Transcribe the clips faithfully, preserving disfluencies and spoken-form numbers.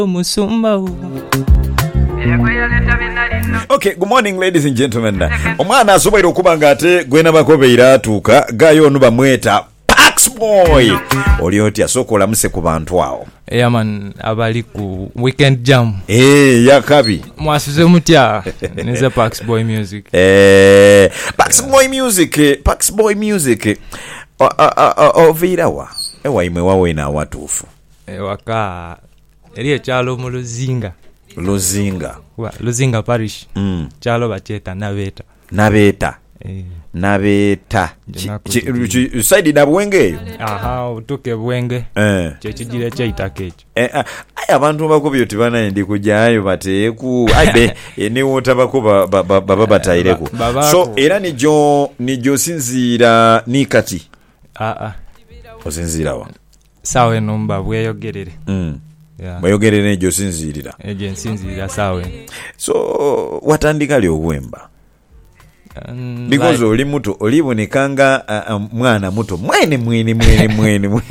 Okay, good morning ladies and gentlemen. Omwana asobola okuba ngate gwena bakobeira atuuka gayo onu bamweta Pax Boy. Oli oti asokola muse ku bantu awo. Yeah man, abali ku weekend jam. Eh, yakabi. Mwasuze mutya. Neze Pax Boy music. Eh, Pax Boy music, Pax Boy music. Ovirawa. Ewa imwe wawe na watufu. Ewaka eriye chalo mu Luzinga. Luzinga. Wa Luzinga parish. Mm. Chalo bacheta Nabeta. Nabeta. Eh. Nabeta. Side da Bwenge. Aha, utuke Bwenge. Eh. Chechidire chaitakecho. Eh, aya abantu bakubyo tibana ndi kujayo bateku. Aibe ene wota bakuba baba bataireku. So era nijo nijo sinzira nikati. Ah ah. Osinzira wa. Sawe nomba bweyogerere. Mm. Yeah. Bweyogerere nejo sinzirira. Eje sinzirira sawe. So watandika lyo wemba. Um, because like, oli muto olibonekanga uh, uh, mwana muto mwene mwene mwene mwene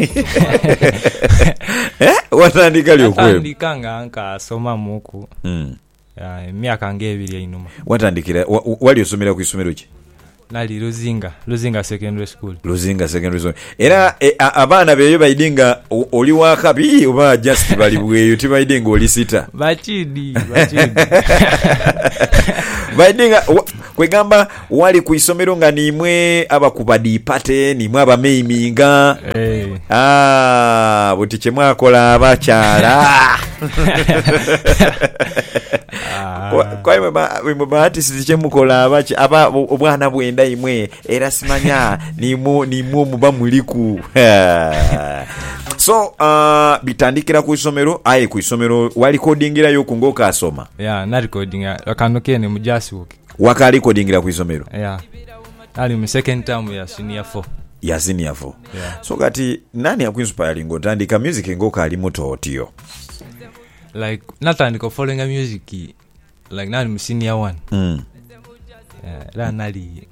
eh watandika lyo kwemba watandikanga anka asoma muku mm. ya myaka ngebiri inuma watandikira wa, wali osomera ku isomero ki nali Luzinga Luzinga secondary school Luzinga secondary school era e, abana beyo bayidinga oli wakabi oba just bali bweyo tibayidinga oli sita bachidi bachidi bayidinga kwegamba wali ku isomero nga nimwe abakubadi pate nimwe abameiminga eh hey. Ah butiche mwakola abakyala kwa imwe ba imwe bahati siziche mukola abachi aba obwana bwenda imwe era simanya nimu nimu muba muliku so uh, bitandikira ku isomero aye ku isomero wali codingira yo kungoka asoma yeah na recordinga akanoke ne mujasuke wakali codingira ku isomero yeah ali mu second term ya senior four ya senior four yeah. So kati nani akuinspire ngotandika music ngoka ali muto otio like natandika following music like nani mu senior one mm. yeah la nali